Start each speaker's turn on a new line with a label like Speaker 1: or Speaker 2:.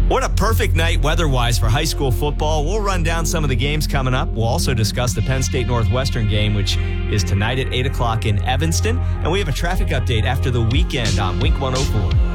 Speaker 1: What a perfect night weather-wise for high school football. We'll run down some of the games coming up. We'll also discuss the Penn State Northwestern game, which is tonight at 8 o'clock in Evanston. And we have a traffic update after the weekend on Wink 104.